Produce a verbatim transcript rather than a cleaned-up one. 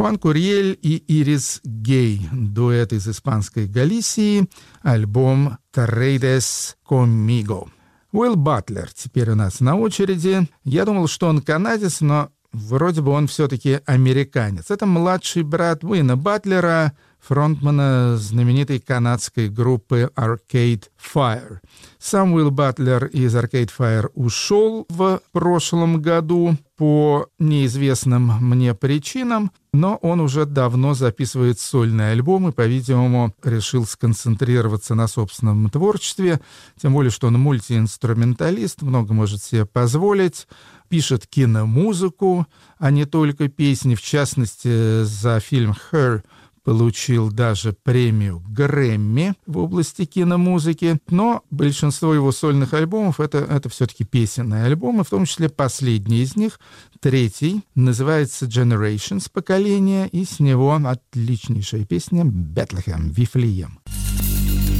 Хуан Курьель и Ирис Гей, дуэт из испанской Галисии, альбом «Trades Conmigo». Уилл Батлер теперь у нас на очереди. Я думал, что он канадец, но вроде бы он все-таки американец. Это младший брат Уинна Батлера, фронтмана знаменитой канадской группы Arcade Fire. Сам Уилл Батлер из Arcade Fire ушел в прошлом году по неизвестным мне причинам, но он уже давно записывает сольный альбом и, по-видимому, решил сконцентрироваться на собственном творчестве, тем более, что он мультиинструменталист, много может себе позволить, пишет киномузыку, а не только песни, в частности, за фильм «Her» получил даже премию Грэмми в области киномузыки, но большинство его сольных альбомов это, это все-таки песенные альбомы, в том числе последний из них, третий, называется «Generations», поколение, и с него отличнейшая песня «Бетлехем», «Вифлеем».